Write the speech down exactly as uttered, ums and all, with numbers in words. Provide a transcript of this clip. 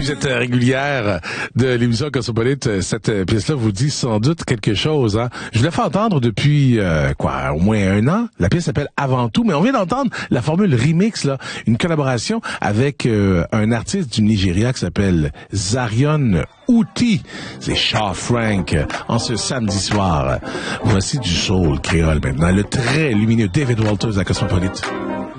vous êtes régulière de l'émission Cosmopolite, cette pièce-là vous dit sans doute quelque chose. Hein? Je l'ai fait entendre depuis euh, quoi, au moins un an. La pièce s'appelle Avant tout, mais on vient d'entendre la formule remix, là, une collaboration avec euh, un artiste du Nigeria qui s'appelle Zarion Outi. C'est Shaw Frank en ce samedi soir. Voici du soul créole maintenant. Le très lumineux David Walters à Cosmopolite.